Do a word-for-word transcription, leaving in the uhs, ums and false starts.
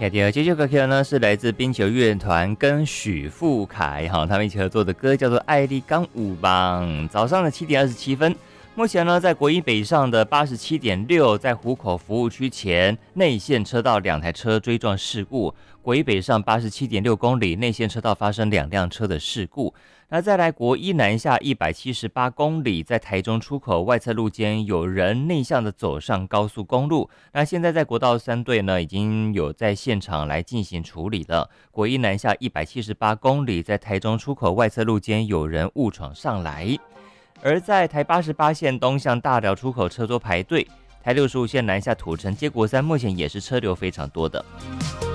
呀，第二这首歌曲呢是来自冰球乐团跟许富凯哈，他们一起合作的歌叫做《爱丽刚舞邦》。早上的七点二十七分，目前呢在国一北上的八十七点六，在湖口服务区前内线车道两台车追撞事故，国一北上八十七点六公里内线车道发生两辆车的事故。那再来国一南下一百七十八公里，在台中出口外侧路间有人逆向的走上高速公路。那现在在国道三队呢，已经有在现场来进行处理了。国一南下一百七十八公里，在台中出口外侧路间有人误闯上来。而在台八十八线东向大寮出口车多排队，台六十五线南下土城接国三目前也是车流非常多的。